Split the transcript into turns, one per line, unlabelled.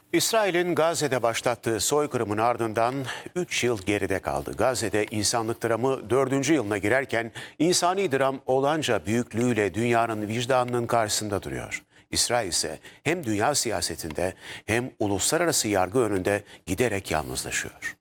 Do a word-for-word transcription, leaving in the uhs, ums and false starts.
İsrail'in Gazze'de başlattığı soykırımın ardından üç yıl geride kaldı. Gazze'de insanlık dramı dördüncü yılına girerken insani dram olanca büyüklüğüyle dünyanın vicdanının karşısında duruyor. İsrail ise hem dünya siyasetinde hem uluslararası yargı önünde giderek yalnızlaşıyor.